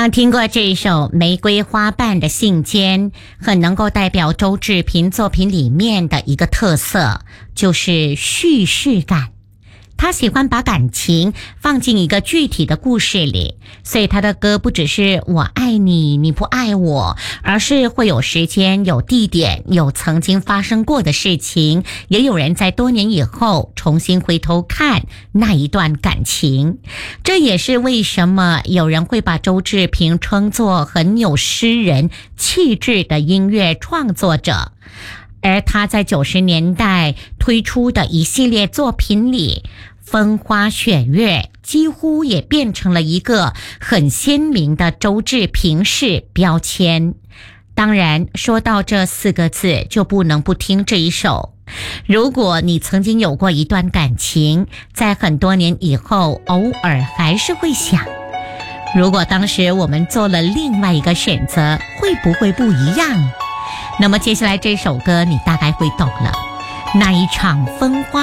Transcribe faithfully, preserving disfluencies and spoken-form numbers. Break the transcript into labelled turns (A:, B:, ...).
A: 刚刚听过这一首《玫瑰花瓣的信笺》，很能够代表周志平作品里面的一个特色，就是叙事感。他喜欢把感情放进一个具体的故事里，所以他的歌不只是我爱你，你不爱我，而是会有时间、有地点、有曾经发生过的事情，也有人在多年以后重新回头看那一段感情。这也是为什么有人会把周志平称作很有诗人气质的音乐创作者。而他在九十年代推出的一系列作品里，风花雪月几乎也变成了一个很鲜明的周志平式标签。当然，说到这四个字，就不能不听这一首。如果你曾经有过一段感情，在很多年以后偶尔还是会想，如果当时我们做了另外一个选择，会不会不一样？那么接下来这首歌你大概会懂了，那一场风花